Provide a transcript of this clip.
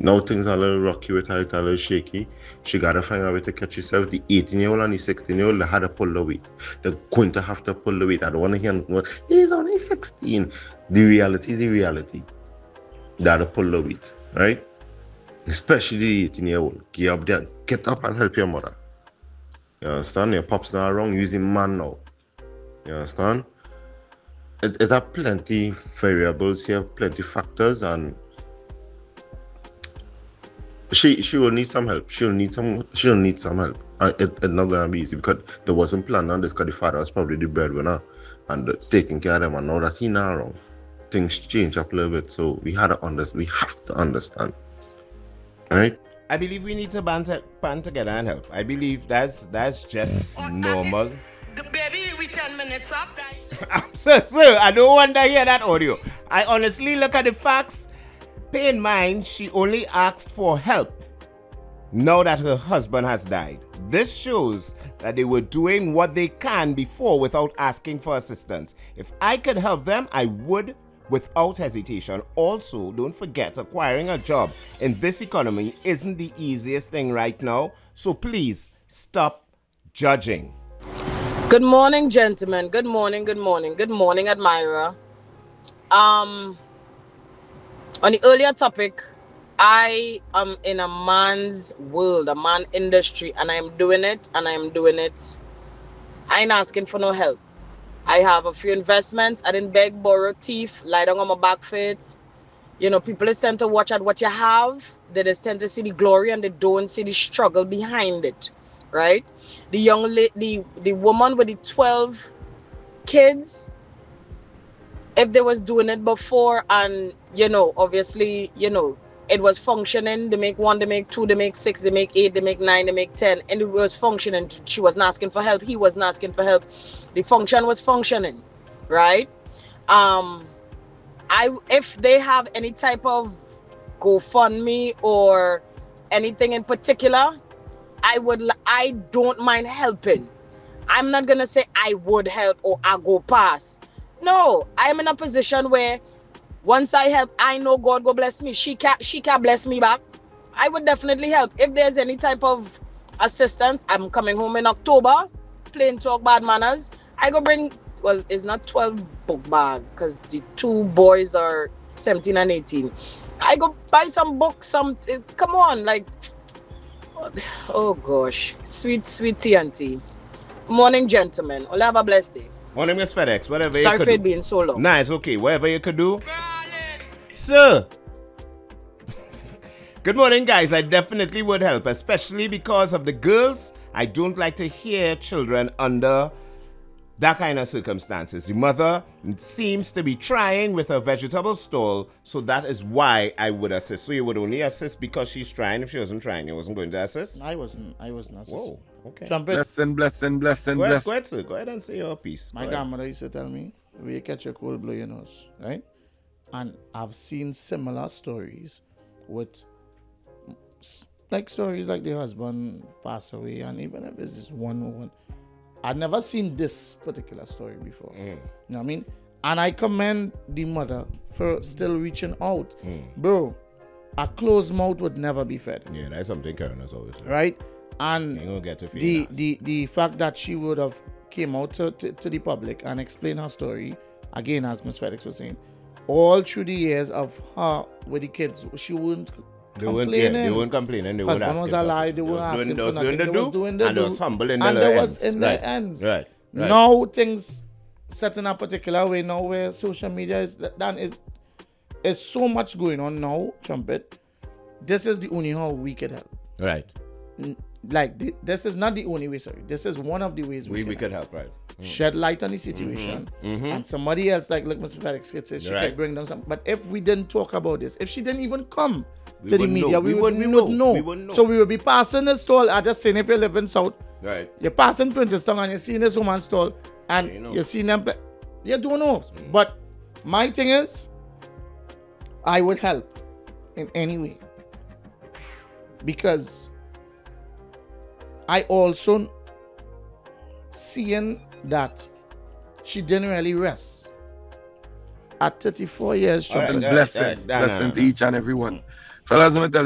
Now things are a little rocky with her, it's a little shaky. She got to find a way to catch herself. The 18-year-old and the 16-year-old, they had to pull the weight. They're going to have to pull the weight. I don't want to hear nothing about, he's only 16. The reality is the reality. They had to pull the weight, right? Especially the 18-year-old. Get up there, get up and help your mother. You understand? Your pop's not wrong, using man now. You understand? It have plenty variables here, plenty factors, and she will need some help. She'll need some help. It's not gonna be easy because there wasn't planned on this because the father was probably the breadwinner and taking care of them, and now that he's not around, things change up a little bit. So we have to understand. Right? I believe we need to band together and help. I believe that's just normal. The baby, we 10 minutes up, guys. Sir, I don't want to hear that audio. I honestly look at the facts. Pay in mind, she only asked for help now that her husband has died. This shows that they were doing what they can before without asking for assistance. If I could help them, I would without hesitation. Also, don't forget, acquiring a job in this economy isn't the easiest thing right now. So please stop judging. Good morning, gentlemen. Good morning, good morning. Good morning, Admira. On the earlier topic, I am in a man's world, a man industry, and I am doing it. I ain't asking for no help. I have a few investments. I didn't beg, borrow, thief, lie down on my back for it. You know, people just tend to watch at what you have. They just tend to see the glory and they don't see the struggle behind it, right? The young lady, the woman with the 12 kids, if they was doing it before and, you know, obviously, you know, it was functioning. They make 1, they make 2, they make 6, they make 8, they make 9, they make 10. And it was functioning. She wasn't asking for help. He wasn't asking for help. The function was functioning, right? If they have any type of GoFundMe or anything in particular, I don't mind helping. I'm not going to say I would help or I go past. No, I'm in a position where once I help, I know God go bless me. She can bless me back. I would definitely help. If there's any type of assistance, I'm coming home in October, plain talk, bad manners. I go bring, well, it's not 12 book bag because the 2 boys are 17 and 18. I go buy some books, come on, like, oh gosh, sweet TNT. Morning, gentlemen. I'll have a blessed day. Morning, Miss FedEx. Whatever you Sorry could for it do. being so long. Nah, it's okay. Whatever you could do. Sir. Good morning, guys. I definitely would help, especially because of the girls. I don't like to hear children under that kind of circumstances. The mother seems to be trying with her vegetable stall, so that is why I would assist. So you would only assist because she's trying. If she wasn't trying, you wasn't going to assist? I wasn't assisting. Whoa, okay. Trumpet. Blessing. Go ahead, sir. Go ahead and say your piece. My grandmother used to tell me, where you catch your cold, blow your nose, right? And I've seen similar stories with, like stories like the husband passed away, and even if it's just one woman, I'd never seen this particular story before. You know what I mean? And I commend the mother for still reaching out. Bro, a closed mouth would never be fed. Yeah, that's something Karen has always said. Right? And You ain't gonna get to feel the fact that she would have came out to the public and explained her story, again, as Ms. Felix was saying, all through the years of her with the kids, she wouldn't complaining. They weren't complaining. They weren't Husband asking. was alive. They weren't asking for nothing. They was doing the and do. they was humble in their and ends. they was in their ends. Right. Now things set in a particular way now where social media is done is so much going on now, Trumpet. This is the only how we can help. Right. Like this is not the only way, sorry. This is one of the ways we could help, right. Shed light on the situation, and somebody else, like Mr. Felix said, she could bring down something. But if we didn't talk about this, if she didn't even come to the media, we would know. So we would be passing the stall. I just saying, if you live in South, right, you're passing Princeton and you're seeing this woman's stall, and you're seeing them. You don't know. But my thing is, I would help in any way, because I also seeing that she didn't really rest. At 34 years, Blessing to each and every one. Fellas, let me tell you.